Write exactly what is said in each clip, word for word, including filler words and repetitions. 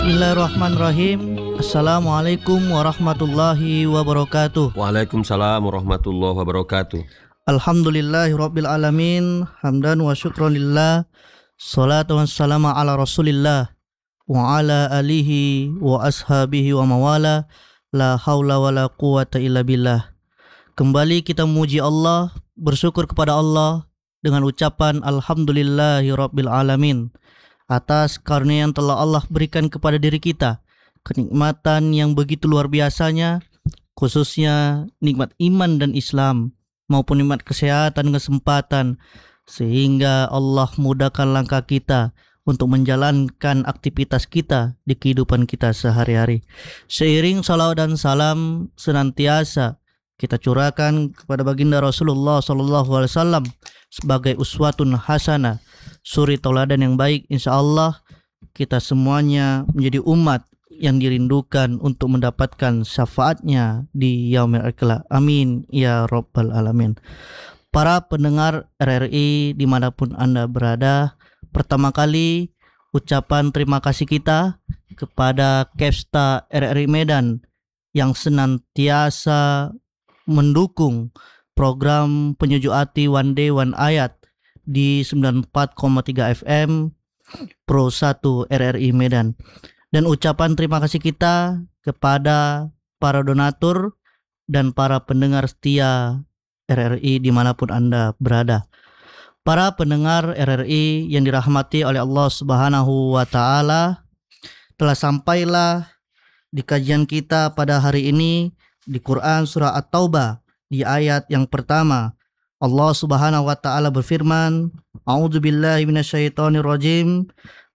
Bismillahirrahmanirrahim. Assalamualaikum warahmatullahi wabarakatuh. Waalaikumsalam warahmatullahi wabarakatuh. Alhamdulillahirabbil alamin, hamdan wa syukran lillah. Salatu wassalamu ala Rasulillah wa ala alihi wa ashabihi wa mawala. La haula wala quwata illa billah. Kembali kita memuji Allah, bersyukur kepada Allah dengan ucapan alhamdulillahirabbil alamin atas karunia yang telah Allah berikan kepada diri kita, kenikmatan yang begitu luar biasanya, khususnya nikmat iman dan Islam maupun nikmat kesehatan dan kesempatan, sehingga Allah mudahkan langkah kita untuk menjalankan aktivitas kita di kehidupan kita sehari-hari. Seiring salawat dan salam senantiasa kita curahkan kepada baginda Rasulullah sallallahu alaihi wasallam sebagai uswatun hasanah, suri tauladan yang baik. Insya Allah kita semuanya menjadi umat yang dirindukan untuk mendapatkan syafaatnya di yaumil akhir. Amin ya rabbal alamin. Para pendengar R R I dimanapun Anda berada, pertama kali ucapan terima kasih kita kepada Kepsta R R I Medan yang senantiasa mendukung program Penyejuk Hati One Day One Ayat di sembilan puluh empat koma tiga F M Pro satu R R I Medan. Dan ucapan terima kasih kita kepada para donatur dan para pendengar setia R R I dimanapun Anda berada. Para pendengar R R I yang dirahmati oleh Allah Subhanahu wa Ta'ala, telah sampailah di kajian kita pada hari ini di Quran surah At-Taubah di ayat yang pertama. Allah Subhanahu wa Ta'ala berfirman, A'udzubillahi minasyaitonirrajim,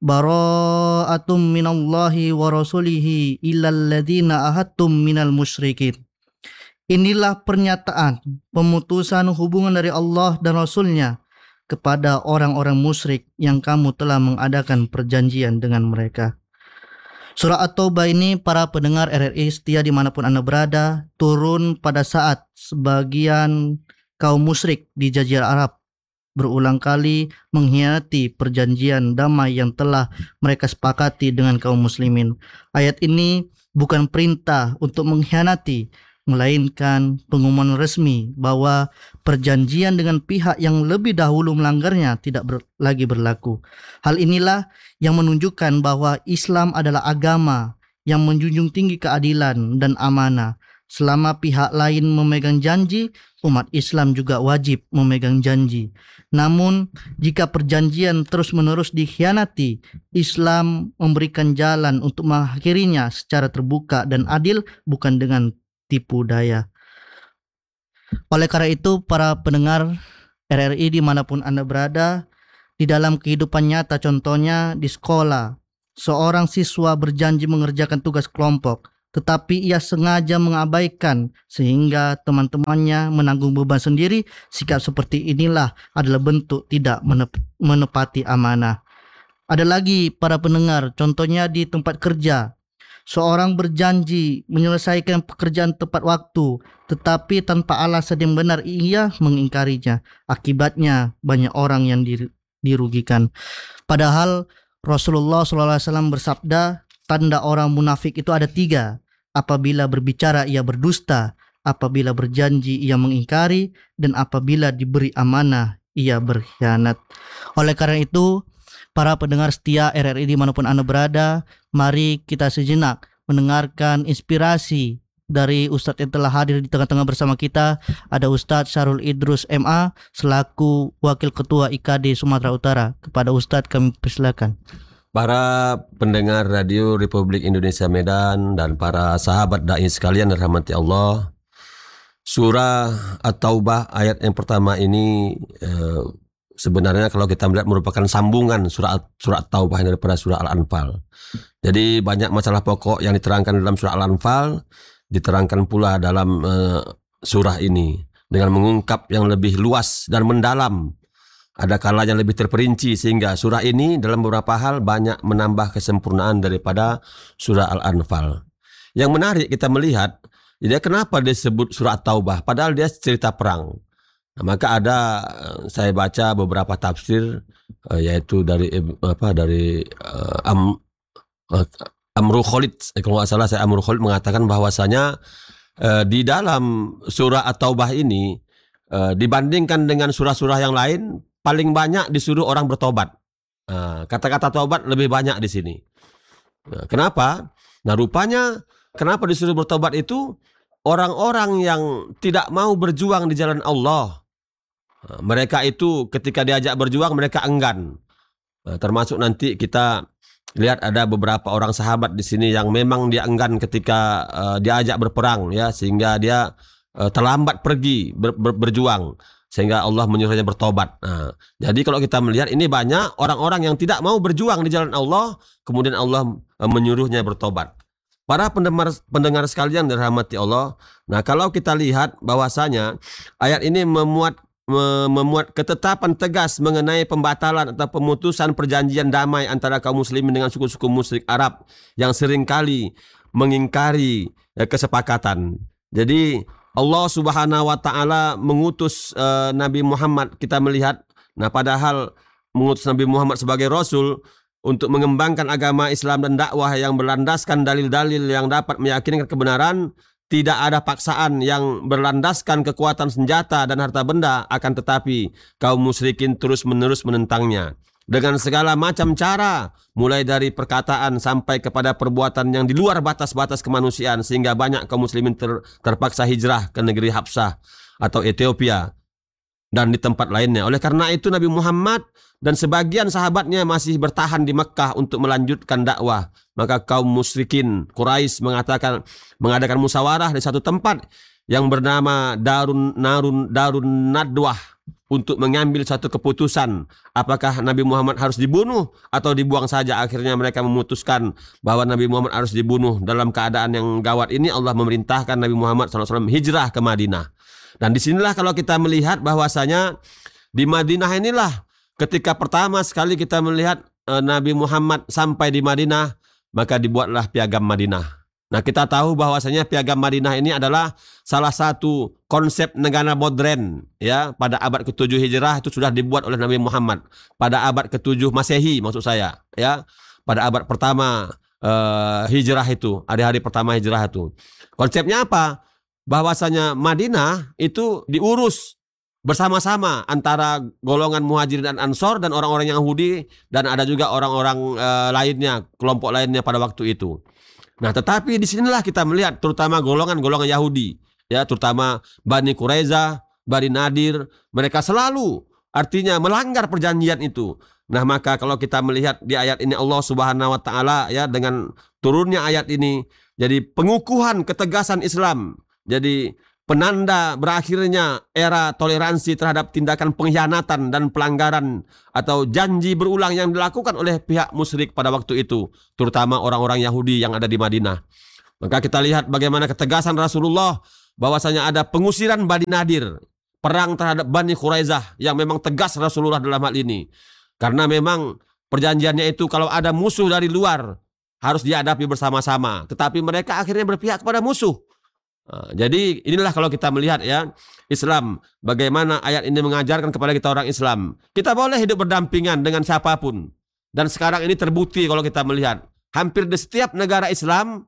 bara'atum minallahi wa rasulihi illal ladzina ahadtum minal musyrikin. Inilah pernyataan pemutusan hubungan dari Allah dan Rasulnya kepada orang-orang musyrik yang kamu telah mengadakan perjanjian dengan mereka. Surah At-Taubah ini, para pendengar R R I setia dimanapun Anda berada, turun pada saat sebagian kaum musyrik di Jazirah Arab berulang kali mengkhianati perjanjian damai yang telah mereka sepakati dengan kaum muslimin. Ayat ini bukan perintah untuk mengkhianati, melainkan pengumuman resmi bahwa perjanjian dengan pihak yang lebih dahulu melanggarnya tidak ber, lagi berlaku. Hal inilah yang menunjukkan bahwa Islam adalah agama yang menjunjung tinggi keadilan dan amanah. Selama pihak lain memegang janji, umat Islam juga wajib memegang janji. Namun, jika perjanjian terus-menerus dikhianati, Islam memberikan jalan untuk mengakhirinya secara terbuka dan adil, bukan dengan tipu daya. Oleh karena itu, para pendengar R R I dimanapun Anda berada, di dalam kehidupan nyata, contohnya di sekolah, seorang siswa berjanji mengerjakan tugas kelompok, tetapi ia sengaja mengabaikan sehingga teman-temannya menanggung beban sendiri. Sikap seperti inilah adalah bentuk tidak menep- menepati amanah. Ada lagi para pendengar, contohnya di tempat kerja, seorang berjanji menyelesaikan pekerjaan tepat waktu, tetapi tanpa alasan yang benar ia mengingkarinya. Akibatnya banyak orang yang dirugikan. Padahal Rasulullah shallallahu alaihi wasallam bersabda, tanda orang munafik itu ada tiga. Apabila berbicara ia berdusta, apabila berjanji ia mengingkari, dan apabila diberi amanah ia berkhianat. Oleh karena itu, para pendengar setia R R I dimanapun Anda berada, mari kita sejenak mendengarkan inspirasi dari Ustadz yang telah hadir di tengah-tengah bersama kita. Ada Ustadz Syarul Idrus M A selaku Wakil Ketua I K D Sumatera Utara. Kepada Ustadz kami persilakan. Para pendengar Radio Republik Indonesia Medan dan para sahabat dai sekalian dirahmati Allah, surah At-Taubah ayat yang pertama ini eh, sebenarnya kalau kita melihat merupakan sambungan surah surah At-Taubah daripada surah Al-Anfal. Jadi banyak masalah pokok yang diterangkan dalam surah Al-Anfal diterangkan pula dalam eh, surah ini dengan mengungkap yang lebih luas dan mendalam. Ada kalanya lebih terperinci, sehingga surah ini dalam beberapa hal banyak menambah kesempurnaan daripada surah Al-Anfal. Yang menarik kita melihat, dia kenapa disebut surah Taubah padahal dia cerita perang. Nah, maka ada, saya baca beberapa tafsir, yaitu dari apa dari uh, Am, uh, Amru Khalid, kalau nggak salah saya Amru Khalid mengatakan bahwasanya uh, di dalam surah At-Taubah ini uh, dibandingkan dengan surah-surah yang lain paling banyak disuruh orang bertobat. Uh, kata-kata tobat lebih banyak di sini. Nah, kenapa? Nah rupanya kenapa disuruh bertobat itu orang-orang yang tidak mau berjuang di jalan Allah. Nah, mereka itu ketika diajak berjuang mereka enggan. Nah, termasuk nanti kita lihat ada beberapa orang sahabat di sini yang memang dia enggan ketika uh, diajak berperang ya, sehingga dia uh, terlambat pergi ber, ber, berjuang sehingga Allah menyuruhnya bertobat. Nah, jadi kalau kita melihat ini banyak orang-orang yang tidak mau berjuang di jalan Allah, kemudian Allah uh, menyuruhnya bertobat. Para pendengar pendengar sekalian dirahmati Allah. Nah, kalau kita lihat bahwasanya ayat ini memuat memuat ketetapan tegas mengenai pembatalan atau pemutusan perjanjian damai antara kaum muslimin dengan suku-suku musyrik Arab yang seringkali mengingkari ya, kesepakatan. Jadi Allah Subhanahu wa taala mengutus uh, Nabi Muhammad, kita melihat, nah padahal mengutus Nabi Muhammad sebagai rasul untuk mengembangkan agama Islam dan dakwah yang berlandaskan dalil-dalil yang dapat meyakinkan kebenaran. Tidak ada paksaan yang berlandaskan kekuatan senjata dan harta benda, akan tetapi kaum musyrikin terus-menerus menentangnya dengan segala macam cara, mulai dari perkataan sampai kepada perbuatan yang di luar batas-batas kemanusiaan, sehingga banyak kaum muslimin ter, terpaksa hijrah ke negeri Habsyah atau Ethiopia dan di tempat lainnya. Oleh karena itu Nabi Muhammad dan sebagian sahabatnya masih bertahan di Mekkah untuk melanjutkan dakwah. Maka kaum musyrikin Quraisy mengatakan mengadakan musyawarah di satu tempat yang bernama Darun Narun Darun Nadwah untuk mengambil satu keputusan apakah Nabi Muhammad harus dibunuh atau dibuang saja. Akhirnya mereka memutuskan bahwa Nabi Muhammad harus dibunuh. Dalam keadaan yang gawat ini Allah memerintahkan Nabi Muhammad shallallahu alaihi wasallam hijrah ke Madinah. Dan disinilah kalau kita melihat bahwasanya di Madinah inilah ketika pertama sekali kita melihat eh, Nabi Muhammad sampai di Madinah, maka dibuatlah Piagam Madinah. Nah, kita tahu bahwasanya Piagam Madinah ini adalah salah satu konsep negara modern ya, pada abad ketujuh Hijrah itu sudah dibuat oleh Nabi Muhammad. Pada abad ketujuh Masehi maksud saya ya. Pada abad pertama uh, Hijrah itu, hari-hari pertama Hijrah itu. Konsepnya apa? Bahwasanya Madinah itu diurus bersama-sama antara golongan Muhajirin dan Ansor dan orang-orang Yahudi, dan ada juga orang-orang e, lainnya, kelompok lainnya pada waktu itu. Nah, tetapi disinilah kita melihat terutama golongan-golongan Yahudi, ya, terutama Bani Quraiza, Bani Nadir, mereka selalu artinya melanggar perjanjian itu. Nah, maka kalau kita melihat di ayat ini Allah Subhanahu wa taala ya, dengan turunnya ayat ini jadi pengukuhan ketegasan Islam. Jadi penanda berakhirnya era toleransi terhadap tindakan pengkhianatan dan pelanggaran atau janji berulang yang dilakukan oleh pihak musyrik pada waktu itu, terutama orang-orang Yahudi yang ada di Madinah. Maka kita lihat bagaimana ketegasan Rasulullah bahwasanya ada pengusiran Bani Nadir, perang terhadap Bani Quraizah yang memang tegas Rasulullah dalam hal ini. Karena memang perjanjiannya itu kalau ada musuh dari luar harus dihadapi bersama-sama, tetapi mereka akhirnya berpihak kepada musuh. Nah, jadi inilah kalau kita melihat ya Islam, bagaimana ayat ini mengajarkan kepada kita orang Islam. Kita boleh hidup berdampingan dengan siapapun. Dan sekarang ini terbukti kalau kita melihat hampir di setiap negara Islam,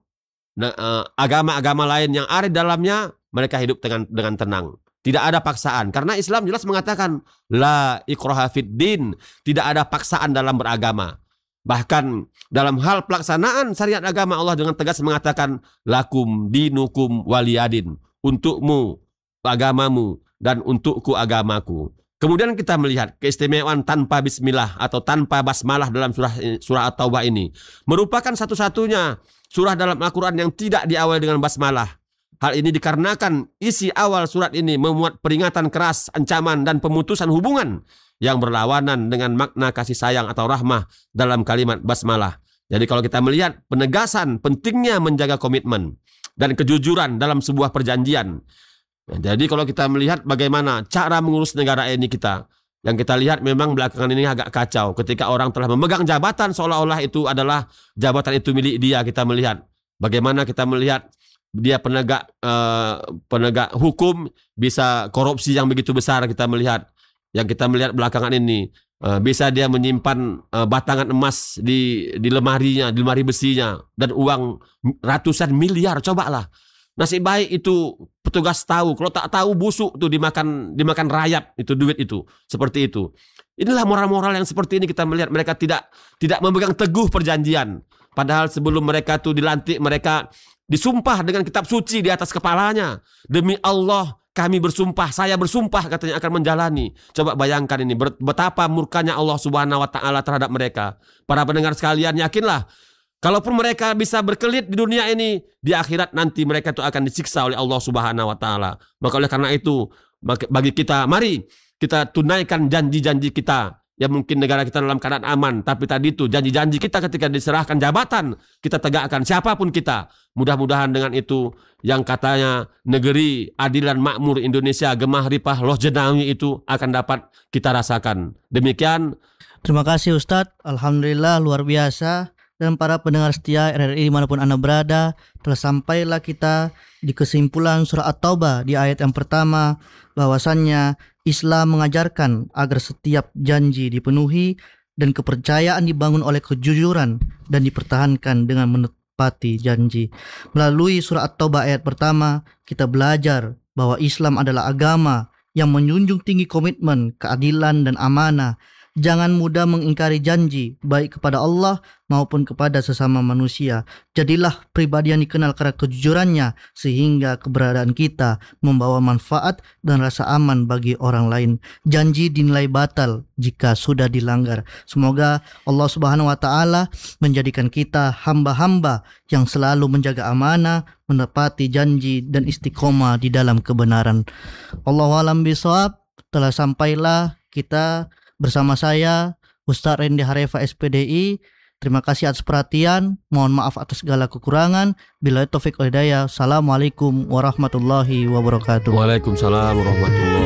agama-agama lain yang ada di dalamnya, mereka hidup dengan dengan tenang. Tidak ada paksaan. Karena Islam jelas mengatakan la ikraha fid din, tidak ada paksaan dalam beragama. Bahkan dalam hal pelaksanaan syariat agama, Allah dengan tegas mengatakan lakum dinukum waliyadin, untukmu agamamu dan untukku agamaku. Kemudian kita melihat keistimewaan tanpa bismillah atau tanpa basmalah dalam surah surah At-Taubah ini merupakan satu-satunya surah dalam Al-Quran yang tidak diawali dengan basmalah. Hal ini dikarenakan isi awal surat ini memuat peringatan keras, ancaman dan pemutusan hubungan yang berlawanan dengan makna kasih sayang atau rahmah dalam kalimat basmalah. Jadi kalau kita melihat penegasan pentingnya menjaga komitmen dan kejujuran dalam sebuah perjanjian. Nah, jadi kalau kita melihat bagaimana cara mengurus negara ini kita, yang kita lihat memang belakangan ini agak kacau. Ketika orang telah memegang jabatan seolah-olah itu adalah jabatan itu milik dia, kita melihat bagaimana kita melihat dia penegak eh, penegak hukum bisa korupsi yang begitu besar, kita melihat. yang kita melihat belakangan ini. Uh, bisa dia menyimpan uh, batangan emas di di lemarinya, di lemari besinya, dan uang ratusan miliar. Cobalah, nasib baik itu petugas tahu. Kalau tak tahu busuk tuh dimakan dimakan rayap itu duit itu, seperti itu. Inilah moral-moral yang seperti ini kita melihat mereka tidak tidak memegang teguh perjanjian. Padahal sebelum mereka tuh dilantik, mereka disumpah dengan kitab suci di atas kepalanya. Demi Allah kami bersumpah, saya bersumpah katanya akan menjalani. Coba bayangkan ini betapa murkanya Allah Subhanahu wa taala terhadap mereka. Para pendengar sekalian, yakinlah kalaupun mereka bisa berkelit di dunia ini, di akhirat nanti mereka itu akan disiksa oleh Allah Subhanahu wa taala. Maka oleh karena itu, bagi kita, mari kita tunaikan janji-janji kita. Ya mungkin negara kita dalam keadaan aman, tapi tadi itu janji-janji kita ketika diserahkan jabatan, kita tegakkan siapapun kita. Mudah-mudahan dengan itu yang katanya negeri adilan makmur Indonesia gemah ripah loh jenawi itu akan dapat kita rasakan. Demikian. Terima kasih Ustadz, Alhamdulillah luar biasa. Dan para pendengar setia R R I dimanapun Anda berada, telah sampailah kita di kesimpulan surah At-Taubah di ayat yang pertama, bahwasannya Islam mengajarkan agar setiap janji dipenuhi dan kepercayaan dibangun oleh kejujuran dan dipertahankan dengan menepati janji. Melalui surah At-Taubah ayat pertama, kita belajar bahwa Islam adalah agama yang menjunjung tinggi komitmen, keadilan, dan amanah. Jangan mudah mengingkari janji, baik kepada Allah maupun kepada sesama manusia. Jadilah pribadi yang dikenal karena kejujurannya, sehingga keberadaan kita membawa manfaat dan rasa aman bagi orang lain. Janji dinilai batal jika sudah dilanggar. Semoga Allah Subhanahu wa taala menjadikan kita hamba-hamba yang selalu menjaga amanah, menepati janji, dan istiqomah di dalam kebenaran. Allahu a'lam bishawab. Telah sampailah kita bersama saya Ustadz Randy Harefa S P D I. Terima kasih atas perhatian. Mohon maaf atas segala kekurangan. Billahi taufik wal hidayah. Assalamualaikum warahmatullahi wabarakatuh. Waalaikumsalam warahmatullahi